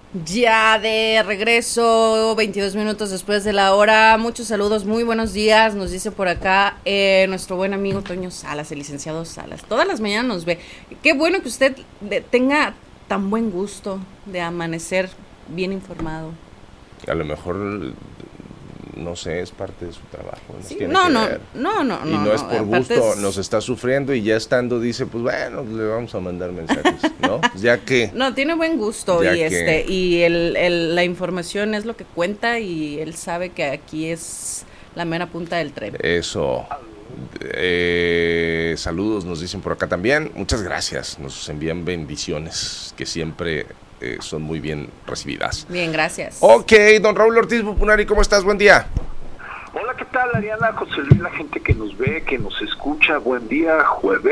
Ya de regreso, 22 minutos después de la hora. Muchos saludos, muy buenos días. Nos dice por acá nuestro buen amigo Toño Salas, el licenciado Salas. Todas las mañanas nos ve. Qué bueno que usted tenga tan buen gusto de amanecer bien informado. A lo mejor, no sé, es parte de su trabajo. Sí, no, y no es por gusto, nos está sufriendo y ya estando dice, pues bueno, le vamos a mandar mensajes, ¿no? Ya que... No, tiene buen gusto y la información es lo que cuenta y él sabe que aquí es la mera punta del tren. Eso. Saludos nos dicen por acá también. Muchas gracias, nos envían bendiciones que siempre son muy bien recibidas. Bien, gracias. Ok, don Raúl Ortiz Pupunari, ¿cómo estás? Buen día. Hola, ¿qué tal, Ariana, José Luis, la gente que nos ve, que nos escucha? Buen día, jueves.